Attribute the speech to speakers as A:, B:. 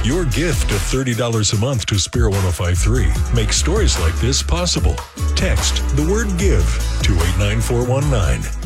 A: Your gift of $30 a month to Spirit 105.3 makes stories like this possible. Text the word GIVE to 89419.